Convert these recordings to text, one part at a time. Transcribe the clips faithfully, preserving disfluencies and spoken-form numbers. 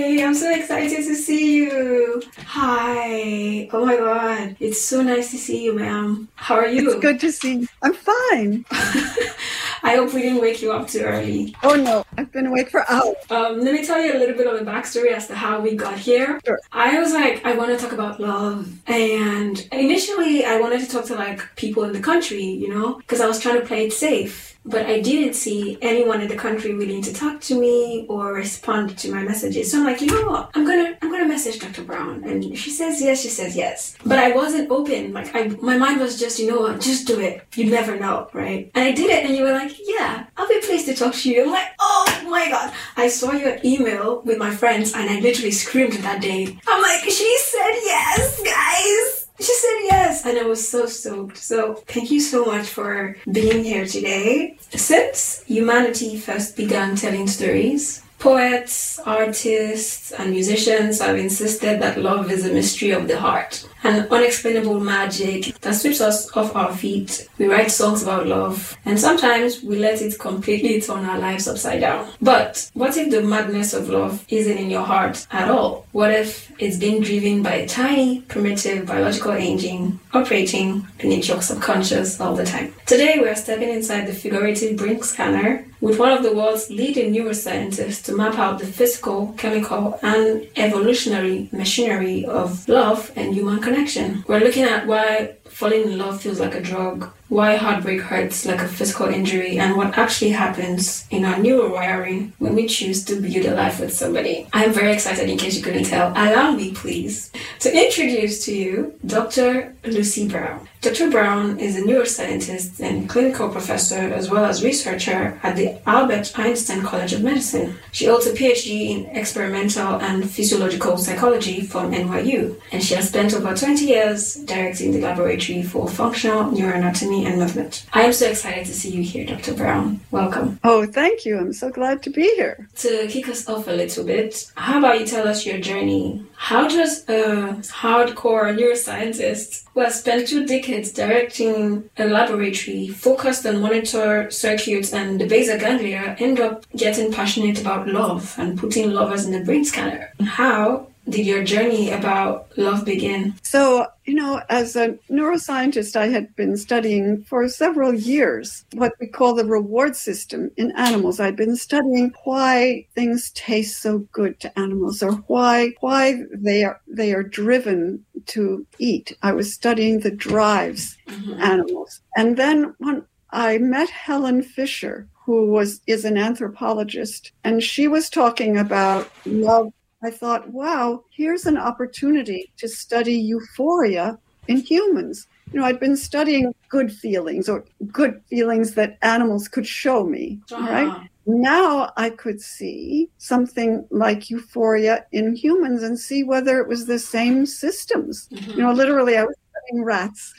Hey, I'm so excited to see you. Hi. Oh my God. It's so nice to see you, ma'am. How are you? It's good to see you. I'm fine. I hope we didn't wake you up too early. Oh no, I've been awake for hours. Um, let me tell you a little bit of the backstory as to how we got here. Sure. I was like, I want to talk about love. And initially, I wanted to talk to like people in the country, you know, because I was trying to play it safe. But I didn't see anyone in the country willing to talk to me or respond to my messages. So I'm like, you know what? I'm gonna I'm gonna message Doctor Brown. And if she says yes, she says yes. But I wasn't open. Like I my mind was just, you know what, just do it. You never know, right? And I did it and you were like, yeah, I'll be pleased to talk to you. I'm like, oh my God. I saw your email with my friends and I literally screamed that day. I'm like, she said yes, guys. She said yes, and I was so stoked. So thank you so much for being here today. Since humanity first began telling stories, poets, artists, and musicians have insisted that love is a mystery of the heart, an unexplainable magic that sweeps us off our feet. We write songs about love, and sometimes we let it completely turn our lives upside down. But what if the madness of love isn't in your heart at all? What if it's being driven by a tiny, primitive biological engine operating beneath your subconscious all the time? Today, we are stepping inside the figurative brain scanner with one of the world's leading neuroscientists to map out the physical, chemical, and evolutionary machinery of love and human connection. We're looking at why falling in love feels like a drug, why heartbreak hurts like a physical injury, and what actually happens in our neurowiring when we choose to build a life with somebody. I'm very excited, in case you couldn't tell. Allow me, please, to introduce to you Doctor Lucy Brown. Doctor Brown is a neuroscientist and clinical professor as well as researcher at the Albert Einstein College of Medicine. She holds a P H D in experimental and physiological psychology from N Y U, and she has spent over twenty years directing the laboratory for functional neuroanatomy and movement. I am so excited to see you here, Doctor Brown. Welcome. Oh, thank you. I'm so glad to be here. To kick us off a little bit, how about you tell us your journey? How does a hardcore neuroscientist who has spent two decades directing a laboratory focused on monitor circuits and the basal ganglia end up getting passionate about love and putting lovers in the brain scanner? How did your journey about love begin? So, you know, as a neuroscientist, I had been studying for several years what we call the reward system in animals. I'd been studying why things taste so good to animals, or why why they are they are driven to eat. I was studying the drives mm-hmm. of animals. And then when I met Helen Fisher, who was is an anthropologist, and she was talking about love, I thought, wow, here's an opportunity to study euphoria in humans. You know, I'd been studying good feelings, or good feelings that animals could show me, uh-huh. right? Now I could see something like euphoria in humans and see whether it was the same systems. Mm-hmm. You know, literally, I was studying rats.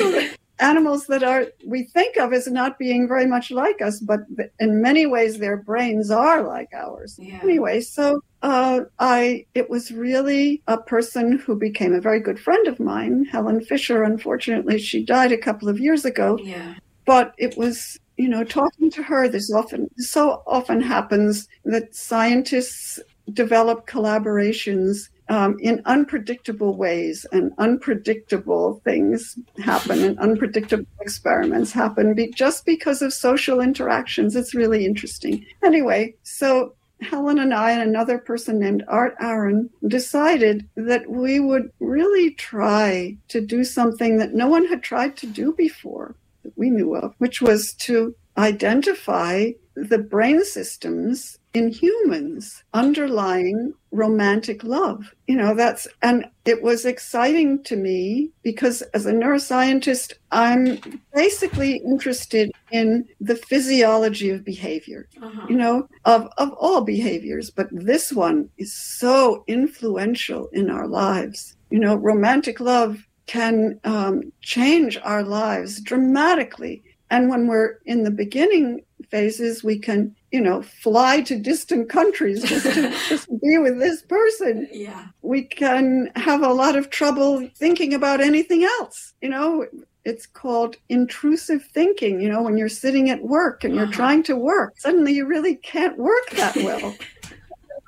Animals that are we think of as not being very much like us, but in many ways their brains are like ours. Yeah. Anyway, so uh, I it was really a person who became a very good friend of mine, Helen Fisher. Unfortunately, she died a couple of years ago. Yeah. But it was, you know, talking to her, this often so often happens that scientists develop collaborations Um, in unpredictable ways, and unpredictable things happen, and unpredictable experiments happen be- just because of social interactions. It's really interesting. Anyway, so Helen and I and another person named Art Aaron decided that we would really try to do something that no one had tried to do before that we knew of, which was to identify the brain systems in humans underlying romantic love. You know, that's, and it was exciting to me because as a neuroscientist, I'm basically interested in the physiology of behavior, uh-huh. you know, of, of all behaviors. But this one is so influential in our lives. You know, romantic love can um, change our lives dramatically. And when we're in the beginning phases, we can, you know, fly to distant countries just to just be with this person. Yeah. We can have a lot of trouble thinking about anything else. You know, it's called intrusive thinking. You know, when you're sitting at work and you're uh-huh. trying to work, suddenly you really can't work that well.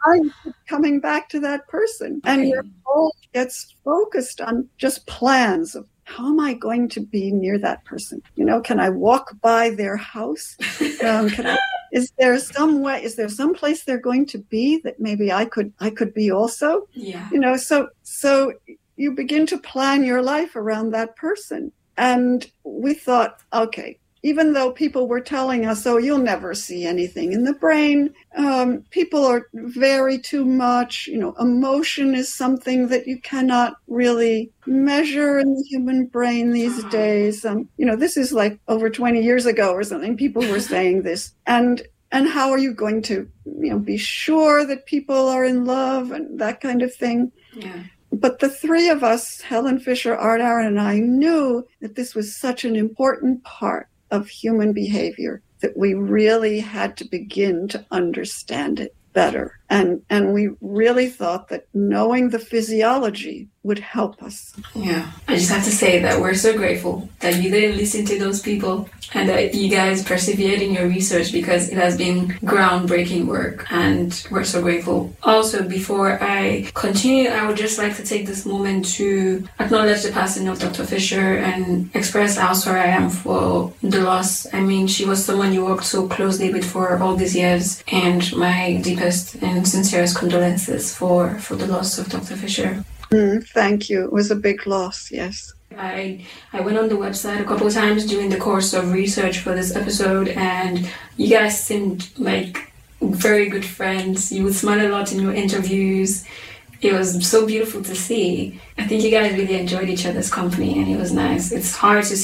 mind keeps coming back to that person. And Okay. your whole gets focused on just plans of how am I going to be near that person? You know, can I walk by their house? Um, can I, is there some way, is there some place they're going to be that maybe I could, I could be also? Yeah. You know, so, so you begin to plan your life around that person. And we thought, okay, even though people were telling us, oh, you'll never see anything in the brain, um, people are vary too much. You know, emotion is something that you cannot really measure in the human brain these Uh-huh. days. Um, you know, this is like over twenty years ago or something. People were saying this. And and how are you going to, you know, be sure that people are in love and that kind of thing? Yeah. But the three of us, Helen Fisher, Art Aaron, and I, knew that this was such an important part of human behavior that we really had to begin to understand it better. And and we really thought that knowing the physiology would help us. Yeah. I just have to say that we're so grateful that you didn't listen to those people and that you guys persevered in your research, because it has been groundbreaking work and we're so grateful. Also, before I continue, I would just like to take this moment to acknowledge the passing of Doctor Fisher and express how sorry I am for the loss. I mean, she was someone you worked so closely with for all these years, and my deepest and sincerest condolences for, for the loss of Doctor Fisher. Mm, thank you. It was a big loss, yes. I I went on the website a couple of times during the course of research for this episode, and you guys seemed like very good friends. You would smile a lot in your interviews. It was so beautiful to see. I think you guys really enjoyed each other's company, and it was nice. It's hard to